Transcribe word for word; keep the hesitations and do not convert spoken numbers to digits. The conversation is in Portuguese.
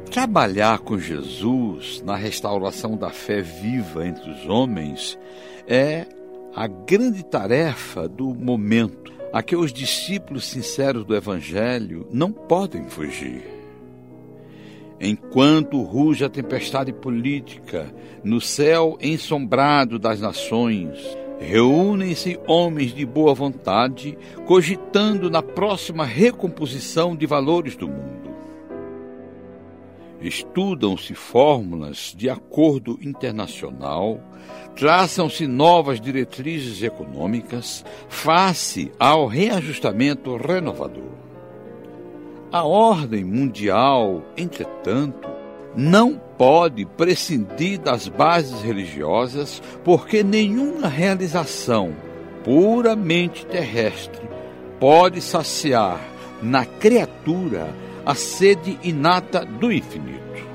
Trabalhar com Jesus na restauração da fé viva entre os homens é a grande tarefa do momento, a que os discípulos sinceros do Evangelho não podem fugir. Enquanto ruge a tempestade política no céu ensombrado das nações, reúnem-se homens de boa vontade, cogitando na próxima recomposição de valores do mundo. Estudam-se fórmulas de acordo internacional, traçam-se novas diretrizes econômicas face ao reajustamento renovador. A ordem mundial, entretanto, não pode prescindir das bases religiosas, porque nenhuma realização puramente terrestre pode saciar na criatura a sede inata do infinito.